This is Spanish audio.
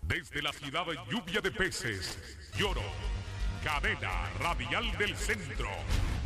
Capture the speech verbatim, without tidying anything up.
Desde la ciudad de Lluvia de Peces, Lloro, cadena radial del centro.